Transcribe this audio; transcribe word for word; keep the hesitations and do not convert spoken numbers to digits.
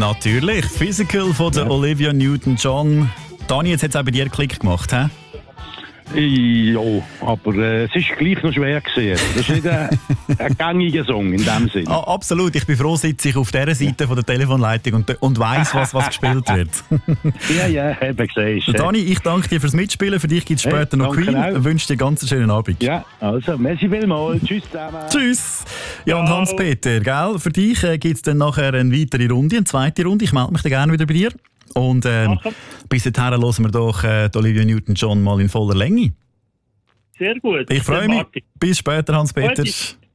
Natürlich. Physical von der Ja. Olivia Newton-John. Dani, jetzt hat es auch bei dir Klick gemacht, hä? Ja, aber äh, es ist gleich noch schwer gewesen. Das ist nicht ein, ein gängiger Song in dem Sinne. Ah, absolut. Ich bin froh, sitze ich auf dieser Seite von der Telefonleitung und, und weiss, was, was gespielt wird. Ja, ja, eben gesehen. Dani, ich danke dir fürs Mitspielen. Für dich gibt es Hey, später noch danke Queen. auch. Ich wünsche dir einen ganz schönen Abend. Ja, also, merci vielmals. Tschüss zusammen. Tschüss. Ja, und Ciao. Hans-Peter, gell? Für dich äh, gibt es dann nachher eine weitere Runde, eine zweite Runde. Ich melde mich dann gerne wieder bei dir. Und ähm, Machen. bis dahin hören wir doch äh, die Olivia Newton-John mal in voller Länge. Sehr gut. Ich freue mich. Martin. Bis später, Hans-Peter. Gut.